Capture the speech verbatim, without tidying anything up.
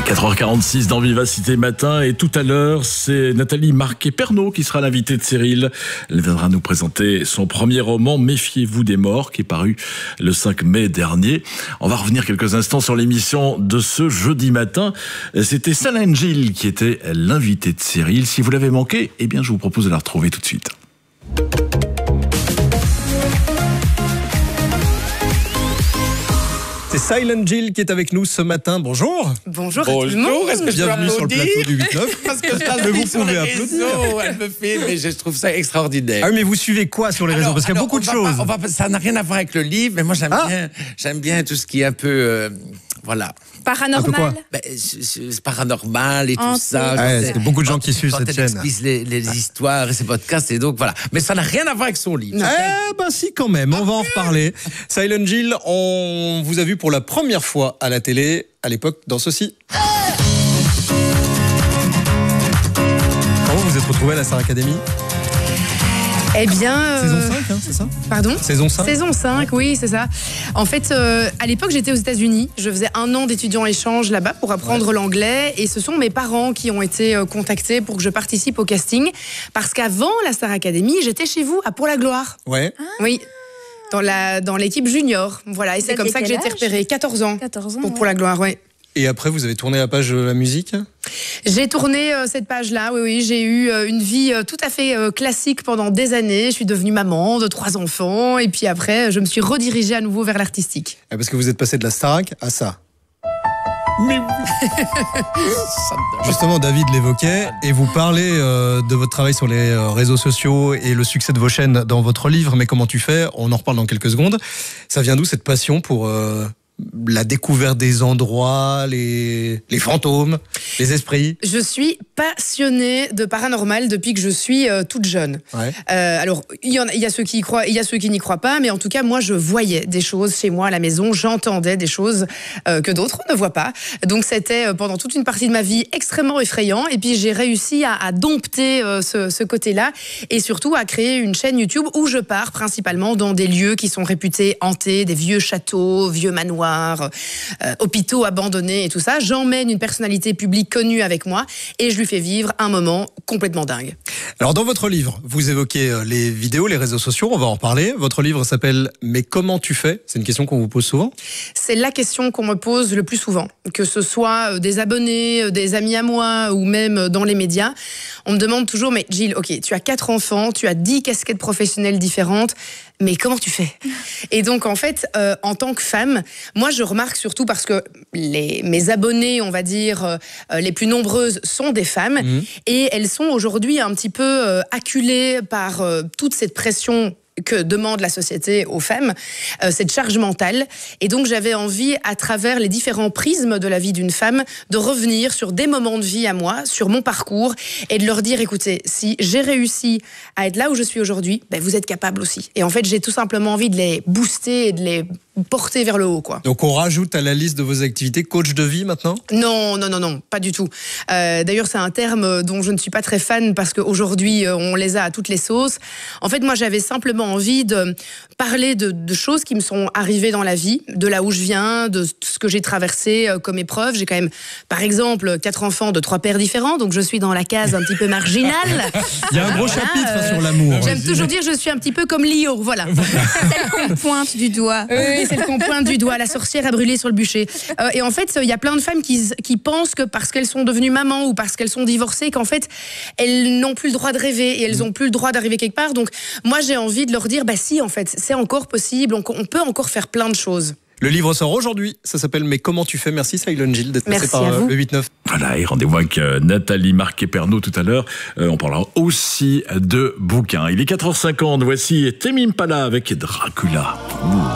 quatre heures quarante-six dans Vivacité Matin, et tout à l'heure, c'est Nathalie Marquet-Pernot qui sera l'invitée de Cyril. Elle viendra nous présenter son premier roman, Méfiez-vous des morts, qui est paru le cinq mai dernier. On va revenir quelques instants sur l'émission de ce jeudi matin. C'était Silent Jill qui était l'invitée de Cyril. Si vous l'avez manqué, eh bien, je vous propose de la retrouver tout de suite. C'est Silent Jill qui est avec nous ce matin. Bonjour. Bonjour. Bonjour. À tout le monde. Est-ce que je Bienvenue peux sur le plateau du huit neuf. Parce que je passe Mais vous sur pouvez les applaudir. réseaux, elle me fait, mais je trouve ça extraordinaire. Ah oui, mais vous suivez quoi sur les réseaux? Alors, Parce qu'il y a alors, beaucoup de on va choses. pas- on va pas- ça n'a rien à voir avec le livre, mais moi j'aime Ah. bien, j'aime bien tout ce qui est un peu, euh, voilà. Paranormal. Ben, c'est- c'est c'est paranormal et tout Hanté. ça. Ouais, Quand c'est elle- beaucoup de gens quand- qui suivent quand cette elle chaîne. explique les, les histoires et ses podcasts, et donc voilà. Mais ça n'a rien à voir avec son livre. Eh ben si, quand même, on va en reparler. Silent Jill, on vous a vu pour la première fois à la télé, à l'époque, dans ceci. Comment vous vous êtes retrouvé à la Star Academy? Eh bien. euh, Saison cinq, hein, c'est ça? Pardon Saison cinq. Saison cinq, oui, c'est ça. En fait, euh, à l'époque, j'étais aux États-Unis. Je faisais un an d'étudiant échange là-bas pour apprendre l'anglais. Et ce sont mes parents qui ont été euh, contactés pour que je participe au casting. Parce qu'avant la Star Academy, j'étais chez vous, à Pour la Gloire. Ouais. Oui. Dans la dans l'équipe junior. Voilà. Et c'est Vous comme aviez ça que j'ai quel été âge repérée. quatorze ans. quatorze ans, Pour, ouais. pour la Gloire, oui. Et après, vous avez tourné la page de la musique? J'ai tourné euh, cette page-là, oui, oui. J'ai eu euh, une vie euh, tout à fait euh, classique pendant des années. Je suis devenue maman de trois enfants. Et puis après, je me suis redirigée à nouveau vers l'artistique. Eh, Parce que vous êtes passé de la Starac à ça. Mais oui. Ça me donne- Justement, David l'évoquait, et vous parlez euh, de votre travail sur les euh, réseaux sociaux et le succès de vos chaînes dans votre livre. Mais comment tu fais? On en reparle dans quelques secondes. Ça vient d'où cette passion pour euh, la découverte des endroits, les, les fantômes, les esprits? Je suis passionnée de paranormal depuis que je suis euh, toute jeune. Ouais. Euh, alors, il y, en a- il y a ceux qui y croient, il y a ceux qui n'y croient pas, mais en tout cas, moi, je voyais des choses chez moi à la maison, j'entendais des choses euh, que d'autres ne voient pas. Donc, c'était euh, pendant toute une partie de ma vie extrêmement effrayant. Et puis, j'ai réussi à, à dompter euh, ce, ce côté-là et surtout à créer une chaîne YouTube où je pars principalement dans des lieux qui sont réputés hantés, des vieux châteaux, vieux manoirs, euh, hôpitaux abandonnés et tout ça. J'emmène une personnalité publique connue avec moi et je lui fais vivre un moment complètement dingue. Alors, dans votre livre, vous évoquez euh, les vidéos, les réseaux sociaux, on va en reparler. Votre livre s'appelle « Mais comment tu fais ?» C'est une question qu'on vous pose souvent. C'est la question qu'on me pose le plus souvent, que ce soit euh, des abonnés, euh, des amis à moi ou même euh, dans les médias. On me demande toujours, mais Jill, ok, tu as quatre enfants, tu as dix casquettes professionnelles différentes, mais comment tu fais? Et donc, en fait, euh, en tant que femme, moi, je remarque surtout parce que les, mes abonnées, on va dire, euh, les plus nombreuses sont des femmes, Mmh. et elles sont aujourd'hui un petit peu euh, acculées par euh, toute cette pression que demande la société aux femmes, euh, cette charge mentale. Et donc, j'avais envie, à travers les différents prismes de la vie d'une femme, de revenir sur des moments de vie à moi, sur mon parcours, et de leur dire, écoutez, si j'ai réussi à être là où je suis aujourd'hui, ben, vous êtes capables aussi. Et en fait, j'ai tout simplement envie de les booster et de les porter vers le haut, quoi. Donc, on rajoute à la liste de vos activités coach de vie maintenant? Non, non, non, non, pas du tout. Euh, D'ailleurs, c'est un terme dont je ne suis pas très fan parce qu'aujourd'hui, on les a à toutes les sauces. En fait, moi, j'avais simplement envie de parler de, de choses qui me sont arrivées dans la vie, de là où je viens, de ce que j'ai traversé euh, comme épreuve. J'ai quand même, par exemple, quatre enfants de trois pères différents, donc je suis dans la case un petit peu marginale. Il y a un gros Voilà, chapitre euh, sur l'amour. J'aime toujours dire que je suis un petit peu comme Lio, voilà. Celle qu'on pointe du doigt. Oui, c'est le qu'on pointe du doigt, la sorcière a brûlé sur le bûcher. Euh, et en fait, il y a plein de femmes qui, qui pensent que parce qu'elles sont devenues mamans ou parce qu'elles sont divorcées, qu'en fait, elles n'ont plus le droit de rêver et elles n'ont plus le droit d'arriver quelque part. Donc, moi, j'ai envie de leur dire, bah si, en fait, c'est encore possible, on, on peut encore faire plein de choses. Le livre sort aujourd'hui, ça s'appelle « Mais comment tu fais ?» Merci Silent Jill d'être passé Merci par à euh, vous. le huit neuf. Voilà, et rendez-vous avec euh, Nathalie Marquet-Pernot tout à l'heure. Euh, on parlera aussi de bouquins. Il est quatre heures cinquante, voici Tame Impala avec Dracula. Ouh.